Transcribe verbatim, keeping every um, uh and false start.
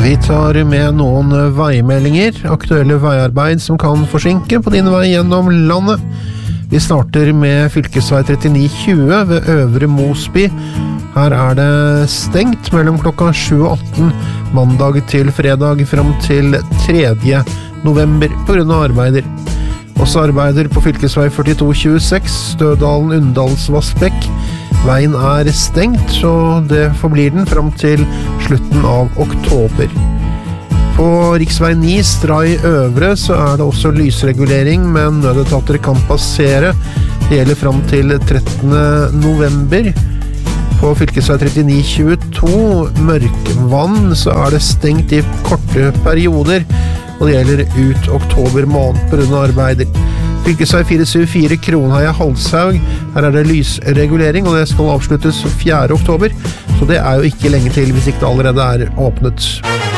Vi tar med noen veimeldinger, aktuelle veiarbeid som kan forsinke på din vei gjennom landet. Vi starter med fylkesvei trettini tjue ved Øvre Mosby. Her er det stengt mellom klokka sju og atten mandag til fredag frem til tredje november på grunn av arbeider. Også arbeider på fylkesvei førtito tjueseks Stødalen-Undalsvassbekk. Veien er stengt, så det forblir den frem til slutten av oktober. På riksvei ni Stray Øvre så er det også lysregulering, men nødetater kan passere. Det gjelder frem til trettende november. På fylkesvei trettini tjueto Mørkvann så er det stengt i korte perioder, og det gjelder ut oktober måned på grunn av arbeider. Fylkesvei fire syv fire Kronheia-Halshaug, her er det lysregulering, og det skal avsluttes fjerde oktober, så det er jo ikke lenge til hvis ikke det allerede er åpnet.